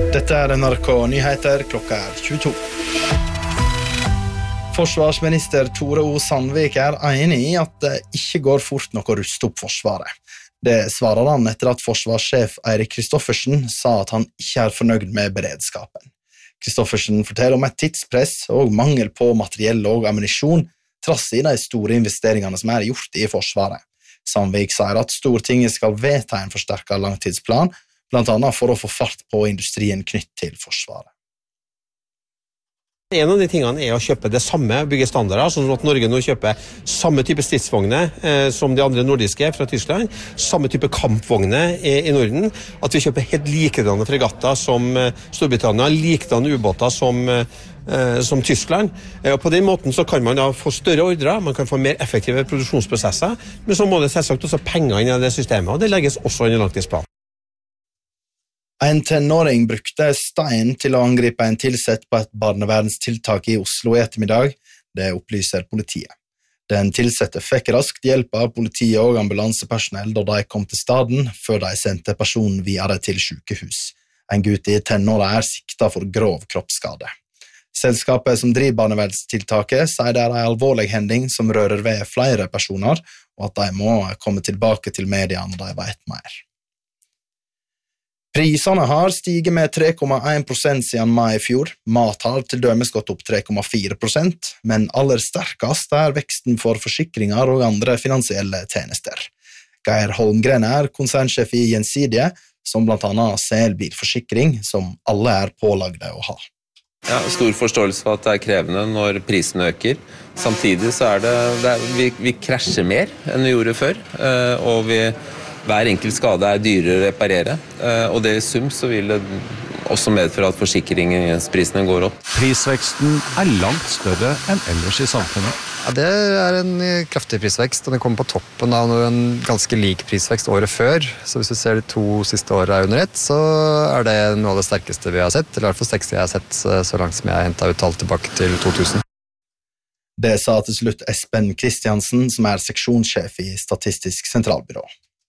Dette NRK Nyheter, klokka 22. Forsvarsminister Tore O. Sandvik enig i at det ikke går fort nok å ruste opp Forsvaret. Det svarer han etter at forsvarssjef Eirik Kristoffersen sa at han ikke fornøyd med beredskapen. Kristoffersen forteller om et tidspress og mangel på materiell og ammunisjon, trass i de store investeringene som gjort i Forsvaret. Sandvik sier at Stortinget skal vedta en forsterket langtidsplan, blant annet for å få fart på industrien knytt til Forsvaret. En av de tingene å kjøpe det samme, bygge standarder, sånn at Norge nå kjøper samme type stridsvogner som de andre nordiske fra Tyskland, samme type kampvogner i Norden, at vi kjøper helt likedanne fregatter som Storbritannia, likedanne ubåter som Tyskland. Og på den måten så kan man da få større ordrer, man kan få mer effektive produksjonsprosesser, men så må det selvsagt også penger inn i det systemet, og det legges også inn i langtidsplanen. En tenåring brukte stein til å angripe en tilsett på et barnevernstiltak i Oslo i ettermiddag, det opplyser politiet. Den tilsette fikk raskt hjelp av politiet og ambulansepersonell da de kom til staden, før de sendte personen videre til sykehus. En gutt i tenåra siktet for grov kroppsskade. Selskapet som driver barnevernstiltaket sier det en alvorlig hending som rører ved flere personer, og at de må komme tilbake til media når de vet mer. Prisene har stiget med 3,1% siden mai i fjor. Mat har til dømes gått opp 3,4%, men aller sterkest veksten for forsikringer og andre finansielle tjenester. Geir Holmgren konsernsjef i Gjensidige, som blant annet selbilforsikring, som alle pålagde å ha. Ja, stor forståelse for at det krevende når prisen øker. Samtidig så vi krasjer mer enn vi gjorde før, og hver enkelt skade dyrere å reparere, og det i sum så vil det også medføre at forsikringsprisene går opp. Prisveksten langt større enn ellers i samfunnet. Ja, det en kraftig prisvekst, og den kommer på toppen av en ganske lik prisvekst året før. Så hvis du ser de 2 siste årene under ett, så det noe av det sterkeste vi har sett, eller i hvert fall sterkeste jeg har sett så langt som jeg har hentet ut tall tilbake til 2000. Det sa til slutt Espen Kristiansen, som seksjonssjef i Statistisk sentralbyrå.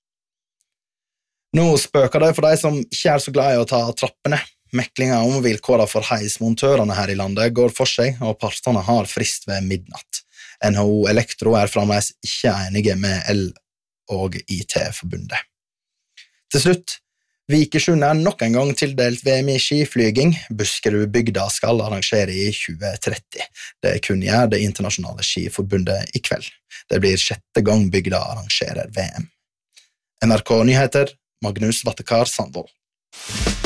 Nå spøker det for de som ikke så glad i å ta trappene. Meklinga om vilkårene for heismontørene her i landet går for seg, og partene har frist ved midnatt. NHO Elektro fremdeles ikke enige med L- og IT-forbundet. Til slutt, Vikersund nok en gang tildelt VM i skiflyging. Buskerudbygda skal arrangere i 2030. Det kunngjør det internasjonale skiforbundet i kveld. Det blir 6. gang bygda arrangerer VM. NRK Nyheter, Magnus Vattekar Sandvold.